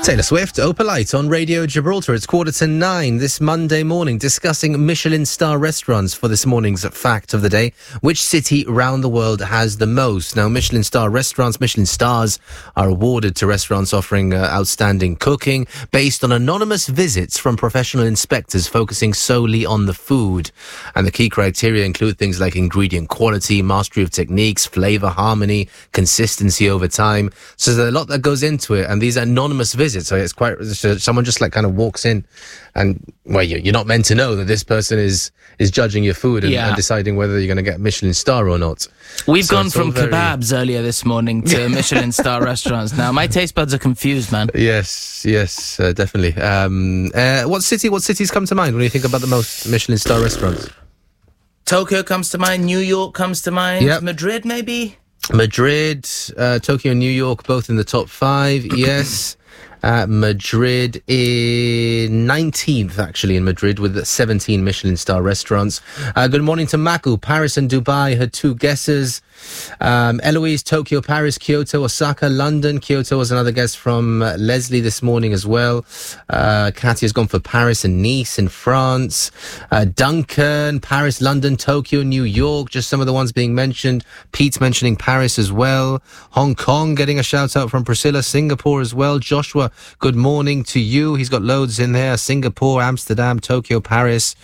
Taylor Swift, Opalite on Radio Gibraltar. It's 8:45 this Monday morning, discussing Michelin star restaurants for this morning's fact of the day. Which city around the world has the most? Now, Michelin star restaurants, Michelin stars are awarded to restaurants offering outstanding cooking based on anonymous visits from professional inspectors focusing solely on the food. And the key criteria include things like ingredient quality, mastery of techniques, flavor, harmony, consistency over time. So there's a lot that goes into it, and these anonymous visits. So it's quite, someone just like kind of walks in and, well, you're not meant to know that this person is judging your food and deciding whether you're going to get a Michelin star or not. We've gone from kebabs earlier this morning to Michelin star restaurants. Now, my taste buds are confused, man. Yes, definitely. What cities come to mind when you think about the most Michelin star restaurants? Tokyo comes to mind, New York comes to mind, Madrid maybe? Madrid, Tokyo and New York, both in the top 5, yes. Madrid is 19th, actually, in Madrid, with 17 Michelin star restaurants. Good morning to Maku. Paris and Dubai had 2 guesses. Eloise, Tokyo, Paris, Kyoto, Osaka, London. Kyoto was another guess from Leslie this morning as well. Katya's gone for Paris and Nice in France. Duncan, Paris, London, Tokyo, New York, just some of the ones being mentioned. Pete's mentioning Paris as well. Hong Kong getting a shout out from Priscilla. Singapore as well. Joshua, good morning to you. He's got loads in there. Singapore, Amsterdam, Tokyo, Paris,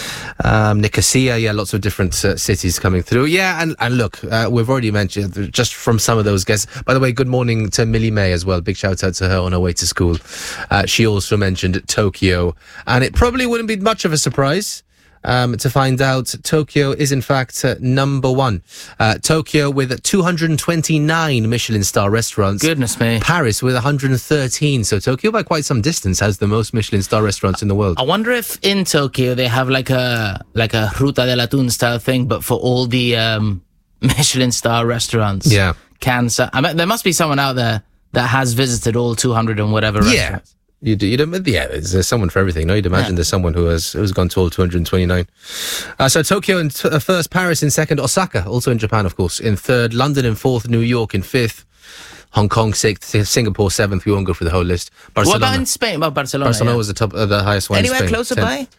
Nicosia. Lots of different cities coming through. And look, we've already mentioned just from some of those guests. By the way, good morning to Millie May as well. Big shout out to her on her way to school. She also mentioned Tokyo, and it probably wouldn't be much of a surprise to find out Tokyo is in fact number 1. Tokyo with 229 Michelin star restaurants. Goodness me. Paris with 113. So Tokyo by quite some distance has the most Michelin star restaurants in the world. I wonder if in Tokyo they have like a Ruta del Atún style thing, but for all the Michelin star restaurants. Yeah. There must be someone out there that has visited all 200 and whatever restaurants. There's someone for everything. No, you'd imagine there's someone who's gone to all 229. So Tokyo in first, Paris in second, Osaka, also in Japan, of course, in third, London in fourth, New York in fifth, Hong Kong sixth, Singapore seventh. We won't go through the whole list. Barcelona. What about in Spain? Barcelona. Barcelona was the highest one. Anywhere in Spain, closer 10th. by?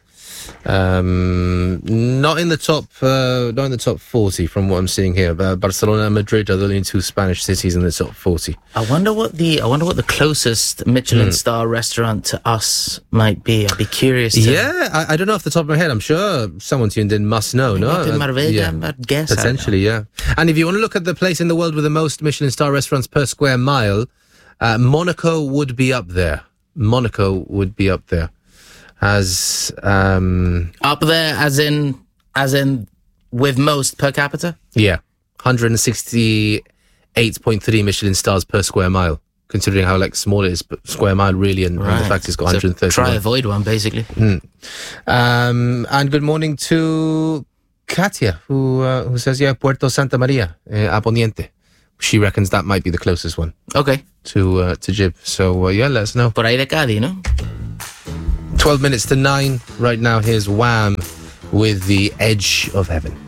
Not in the top 40 from what I'm seeing here. Barcelona and Madrid are the only 2 Spanish cities in the top 40. I wonder what the closest Michelin star restaurant to us might be. I'd be curious to... Yeah, I don't know off the top of my head. I'm sure someone tuned in must know. I'd guess. Potentially, yeah. And if you want to look at the place in the world with the most Michelin star restaurants per square mile, Monaco would be up there. As up there as in with most per capita? Yeah. 168.3 Michelin stars per square mile, considering how small it is, but square mile really, and the fact it's got 130. Try avoid one, basically. And good morning to Katia, who says, Puerto Santa Maria, a Poniente. She reckons that might be the closest one. Okay. To Gib. So, let us know. Por ahí de Cádiz, no? 12 minutes to 9. Right now, here's Wham with The Edge of Heaven.